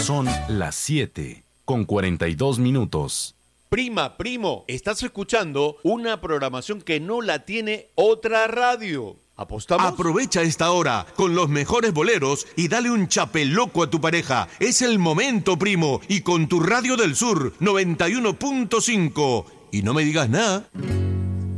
Son las 7:42. Prima, primo, estás escuchando una programación que no la tiene otra radio. ¿Apostamos? Aprovecha esta hora con los mejores boleros y dale un chapeloco a tu pareja. Es el momento, primo, y con tu Radio del Sur 91.5. Y no me digas nada.